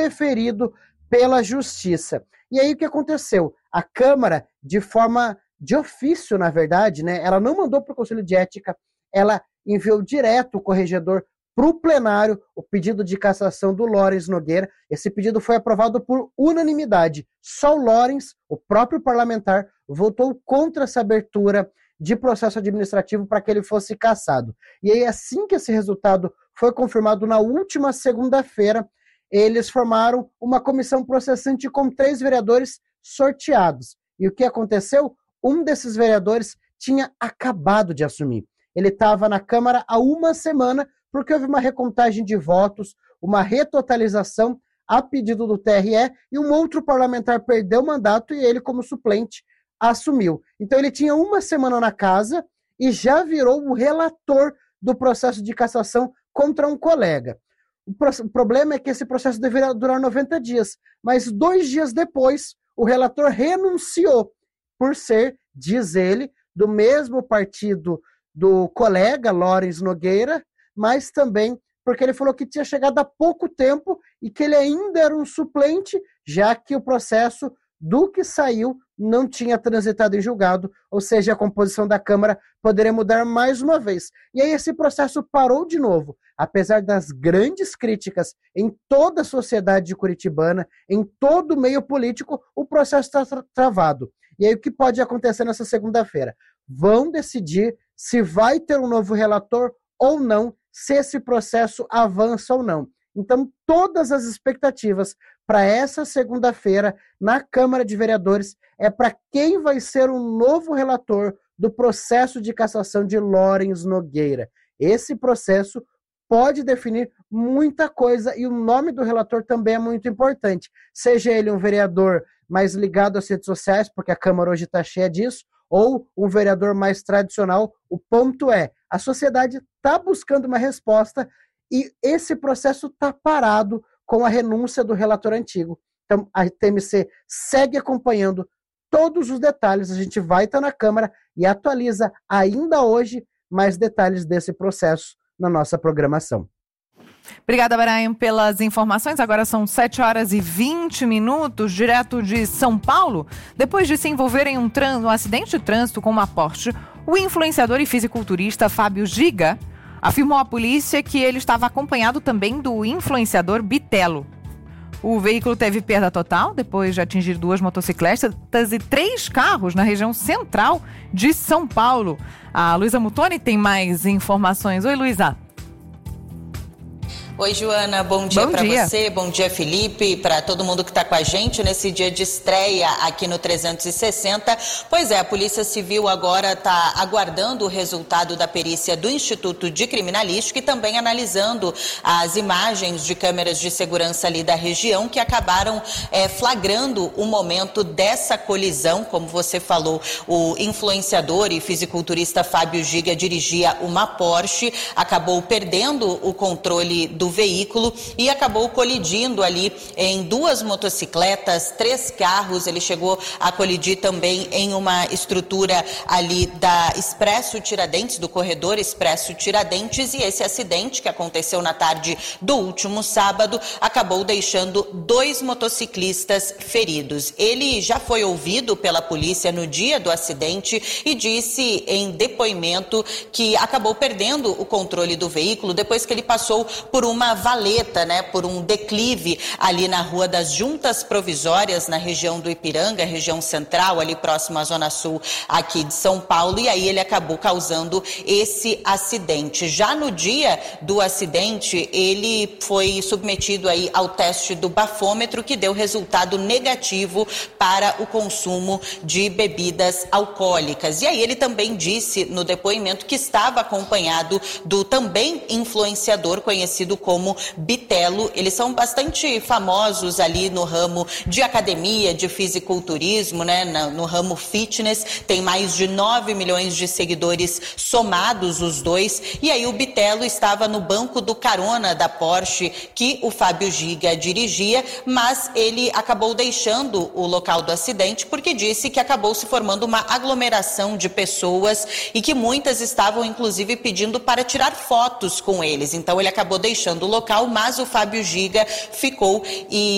indeferido pela Justiça. E aí o que aconteceu? A Câmara, de forma de ofício, na verdade, né, ela não mandou para o Conselho de Ética, ela enviou direto o corregedor para o plenário o pedido de cassação do Lawrence Nogueira. Esse pedido foi aprovado por unanimidade. Só o Lawrence, o próprio parlamentar, votou contra essa abertura de processo administrativo para que ele fosse cassado. E aí, assim que esse resultado foi confirmado na última segunda-feira, eles formaram uma comissão processante com 3 vereadores sorteados. E o que aconteceu? Um desses vereadores tinha acabado de assumir. Ele estava na Câmara há uma semana, porque houve uma recontagem de votos, uma retotalização a pedido do TRE, e um outro parlamentar perdeu o mandato e ele, como suplente, assumiu. Então ele tinha uma semana na casa e já virou o relator do processo de cassação contra um colega. O problema é que esse processo deveria durar 90 dias, mas 2 dias depois o relator renunciou, por ser, diz ele, do mesmo partido do colega Lawrence Nogueira, mas também porque ele falou que tinha chegado há pouco tempo e que ele ainda era um suplente, já que o processo do que saiu não tinha transitado em julgado, ou seja, a composição da Câmara poderia mudar mais uma vez. E aí esse processo parou de novo, apesar das grandes críticas em toda a sociedade curitibana, em todo o meio político, o processo está travado. E aí o que pode acontecer nessa segunda-feira? Vão decidir se vai ter um novo relator ou não, se esse processo avança ou não. Então, todas as expectativas para essa segunda-feira na Câmara de Vereadores é para quem vai ser o novo relator do processo de cassação de Lawrence Nogueira. Esse processo pode definir muita coisa e o nome do relator também é muito importante. Seja ele um vereador mais ligado às redes sociais, porque a Câmara hoje está cheia disso, ou um vereador mais tradicional. O ponto é, a sociedade está buscando uma resposta e esse processo está parado com a renúncia do relator antigo. Então, a TMC segue acompanhando todos os detalhes. A gente vai estar na Câmara e atualiza ainda hoje mais detalhes desse processo na nossa programação. Obrigada, Brian, pelas informações. Agora são 7h20, direto de São Paulo. Depois de se envolver em um acidente de trânsito com uma Porsche, o influenciador e fisiculturista Fábio Giga afirmou à polícia que ele estava acompanhado também do influenciador Bitelo. O veículo teve perda total depois de atingir 2 motocicletas e 3 carros na região central de São Paulo. A Luísa Mutoni tem mais informações. Oi, Luísa. Oi, Joana, bom dia para você, bom dia, Felipe, para todo mundo que está com a gente nesse dia de estreia aqui no 360. Pois é, a Polícia Civil agora está aguardando o resultado da perícia do Instituto de Criminalística e também analisando as imagens de câmeras de segurança ali da região que acabaram flagrando o momento dessa colisão. Como você falou, o influenciador e fisiculturista Fábio Giga dirigia uma Porsche, acabou perdendo o controle do veículo e acabou colidindo ali em 2 motocicletas, 3 carros. Ele chegou a colidir também em uma estrutura ali da Expresso Tiradentes, do corredor Expresso Tiradentes, e esse acidente que aconteceu na tarde do último sábado acabou deixando 2 motociclistas feridos. Ele já foi ouvido pela polícia no dia do acidente e disse em depoimento que acabou perdendo o controle do veículo depois que ele passou por uma valeta, por um declive ali na Rua das Juntas Provisórias, na região do Ipiranga, região central, ali próximo à Zona Sul aqui de São Paulo, e aí ele acabou causando esse acidente. Já no dia do acidente, ele foi submetido aí ao teste do bafômetro, que deu resultado negativo para o consumo de bebidas alcoólicas. E aí ele também disse no depoimento que estava acompanhado do também influenciador conhecido como Bitelo. Eles são bastante famosos ali no ramo de academia, de fisiculturismo, no ramo fitness. Tem mais de 9 milhões de seguidores somados, os dois. E aí o Bitelo estava no banco do carona da Porsche que o Fábio Giga dirigia, mas ele acabou deixando o local do acidente porque disse que acabou se formando uma aglomeração de pessoas e que muitas estavam inclusive pedindo para tirar fotos com eles. Então ele acabou deixando o local, mas o Fábio Giga ficou e